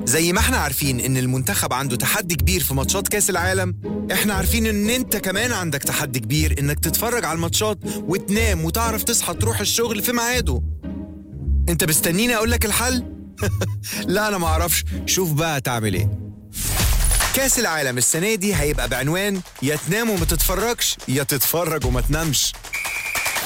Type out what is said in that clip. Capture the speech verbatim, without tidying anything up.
زي ما احنا عارفين ان المنتخب عنده تحدي كبير في ماتشات كاس العالم، احنا عارفين ان انت كمان عندك تحدي كبير انك تتفرج على الماتشات وتنام وتعرف تصحى تروح الشغل في ميعاده. انت مستنيني اقولك الحل؟ لا انا معرفش، شوف بقى تعمل ايه. كاس العالم السنة دي هيبقى بعنوان يا تنام وما تتفرجش يا تتفرج وما تنامش.